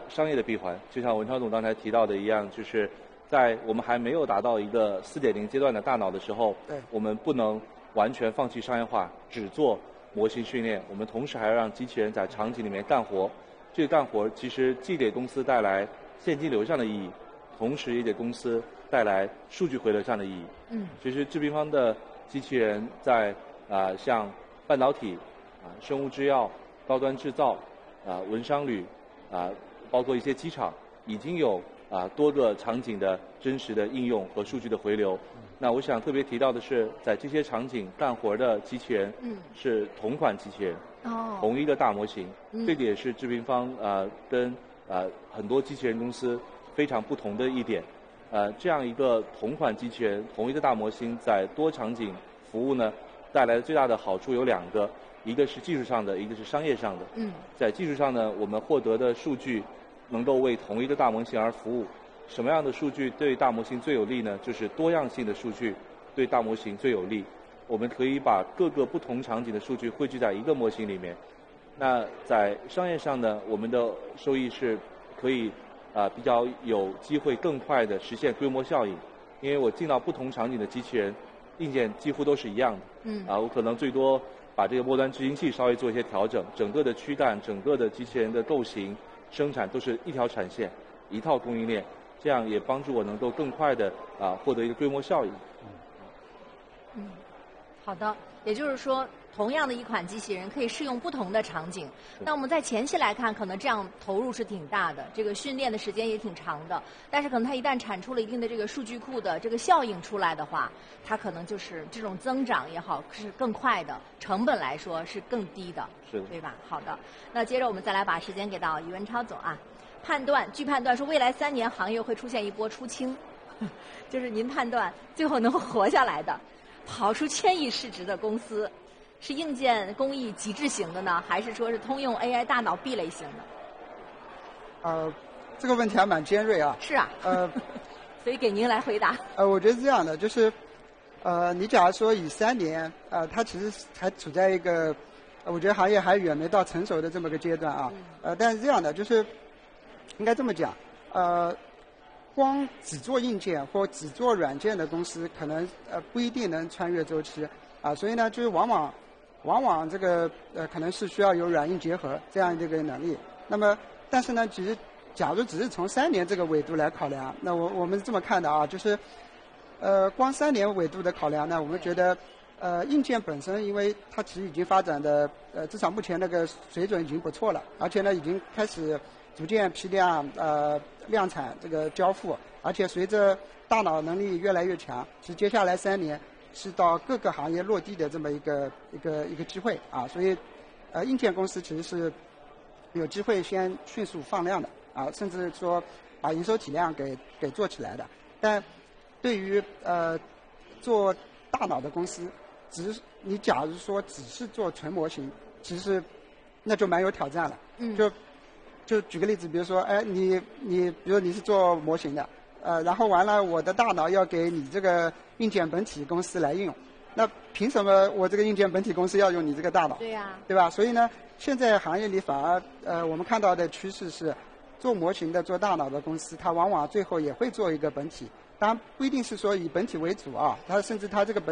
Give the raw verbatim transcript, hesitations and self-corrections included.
商业的闭环，就像文超总刚才提到的一样，就是在我们还没有达到一个 四点零 阶段的大脑的时候， 对， 我们不能完全放弃商业化，只做模型训练，我们同时还要让机器人在场景里面干活。这个干活其实既给公司带来现金流上的意义，同时也给公司带来数据回流上的意义。 嗯， 其实智平方的机器人在啊、呃、像半导体啊、生物制药、高端制造啊、文商旅啊，包括一些机场，已经有啊多个场景的真实的应用和数据的回流。那我想特别提到的是，在这些场景干活的机器人， 嗯， 是同款机器人， 哦， 同一个大模型， 嗯、 这个也是智平方呃跟呃很多机器人公司非常不同的一点。呃，这样一个同款机器人，同一个大模型，在多场景服务呢，带来的最大的好处有两个，一个是技术上的，一个是商业上的。 嗯， 在技术上呢，我们获得的数据能够为同一个大模型而服务。什么样的数据对大模型最有利呢？就是多样性的数据对大模型最有利。我们可以把各个不同场景的数据汇聚在一个模型里面。那在商业上呢，我们的收益是可以啊、呃、比较有机会更快的实现规模效应，因为我进到不同场景的机器人，硬件几乎都是一样的。 嗯。 啊，我可能最多把这个末端执行器稍微做一些调整，整个的躯干、整个的机器人的构型、生产都是一条产线、一套供应链。这样也帮助我能够更快的啊获得一个规模效应。 嗯，好的，也就是说，同样的一款机器人可以适用不同的场景。那我们在前期来看，可能这样投入是挺大的，这个训练的时间也挺长的。但是可能它一旦产出了一定的这个数据库的这个效应出来的话，它可能就是这种增长也好是更快的，成本来说是更低的， 是的， 对吧？好的，那接着我们再来把时间给到于文超总啊。判断，据判断说，未来三年行业会出现一波出清，就是您判断最后能活下来的，跑出千亿市值的公司，是硬件工艺极致型的呢，还是说是通用 A I 大脑壁垒型的？ 呃，这个问题还蛮尖锐啊。 是啊。 呃， 所以给您来回答。 呃，我觉得是这样的，就是，呃，你假如说以三年，呃，它其实还处在一个，我觉得行业还远没到成熟的这么个阶段啊。 嗯、 呃，但是这样的就是。应该这么讲，呃，光只做硬件或只做软件的公司，可能呃不一定能穿越周期啊，所以呢，就是往往往往这个呃可能是需要有软硬结合这样这个能力。那么，但是呢，其实假如只是从三年这个维度来考量，那我我们是这么看的啊，就是呃光三年维度的考量呢，我们觉得呃硬件本身，因为它其实已经发展的呃至少目前那个水准已经不错了，而且呢已经开始。逐渐批量呃量产这个交付，而且随着大脑能力越来越强，其实接下来三年是到各个行业落地的这么一个一个一个机会啊，所以呃硬件公司其实是有机会先迅速放量的啊，甚至说把营收体量给给做起来的。但对于呃做大脑的公司，只是你假如说只是做纯模型，其实那就蛮有挑战了。 嗯。 就就举个例子，比如说，哎，你你，比如你是做模型的，呃，然后完了，我的大脑要给你这个硬件本体公司来应用，那凭什么我这个硬件本体公司要用你这个大脑？ 对呀、啊， 对吧？所以呢，现在行业里反而，呃，我们看到的趋势是，做模型的、做大脑的公司，它往往最后也会做一个本体，当然不一定是说以本体为主啊，它甚至它这个本